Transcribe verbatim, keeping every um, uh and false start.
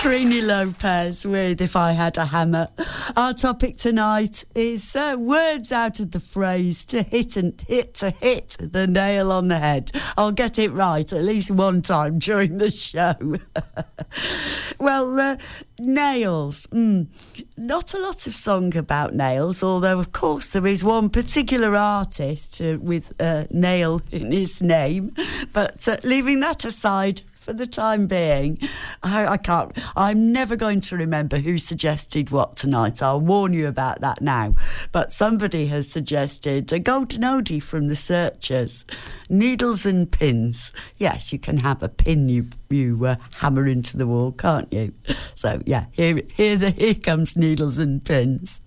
Trini Lopez with If I Had a Hammer. Our topic tonight is uh, words out of the phrase to hit and hit to hit the nail on the head. I'll get it right at least one time during the show. Well, uh, nails. Mm. Not a lot of song about nails, although of course there is one particular artist uh, with uh, nail in his name. But uh, leaving that aside for the time being, I, I can't. I'm never going to remember who suggested what tonight. I'll warn you about that now. But somebody has suggested a golden oldie from the Searchers, needles and pins. Yes, you can have a pin you you uh, hammer into the wall, can't you? So yeah, here here the here comes needles and pins.